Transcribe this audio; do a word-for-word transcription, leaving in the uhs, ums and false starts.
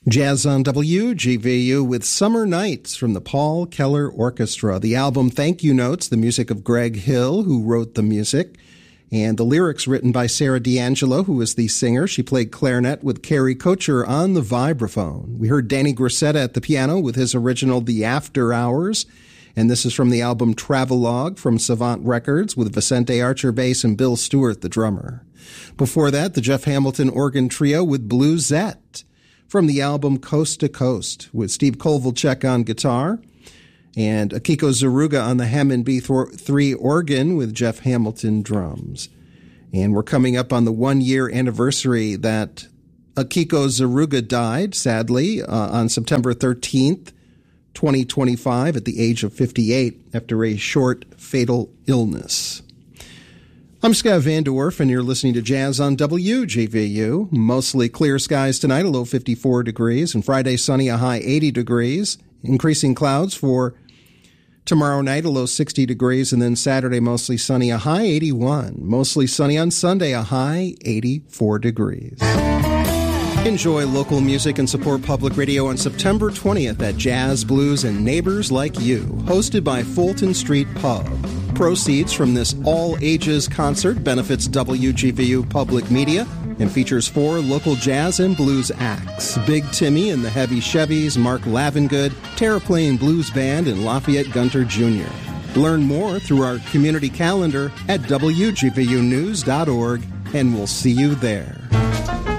Jazz on W G V U with Summer Nights from the Paul Keller Orchestra. The album Thank You Notes, the music of Greg Hill, who wrote the music, and the lyrics written by Sarah D'Angelo, who was the singer. She played clarinet with Kerry Kocher on the vibraphone. We heard Danny Grissetta at the piano with his original The After Hours, and this is from the album Travelogue from Savant Records with Vicente Archer bass and Bill Stewart, the drummer. Before that, the Jeff Hamilton organ trio with Bluesette from the album Coast to Coast with Steve Kovalchuk on guitar and Akiko Zaruga on the Hammond B three organ with Jeff Hamilton drums. And we're coming up on the one-year anniversary that Akiko Zaruga died, sadly, uh, on September thirteenth, twenty twenty-five, at the age of fifty-eight, after a short, fatal illness. I'm Scott Van Dorf, and you're listening to Jazz on W G V U. Mostly clear skies tonight, a low fifty-four degrees, and Friday sunny, a high eighty degrees. Increasing clouds for tomorrow night, a low sixty degrees, and then Saturday mostly sunny, a high eighty-one. Mostly sunny on Sunday, a high eighty-four degrees. Enjoy local music and support public radio on September twentieth at Jazz, Blues, and Neighbors Like You, hosted by Fulton Street Pub. Proceeds from this all-ages concert benefits W G V U Public Media and features four local jazz and blues acts: Big Timmy and the Heavy Chevys, Mark Lavengood, Terraplane Blues Band, and Lafayette Gunter Junior Learn more through our community calendar at W G V U news dot org, and we'll see you there.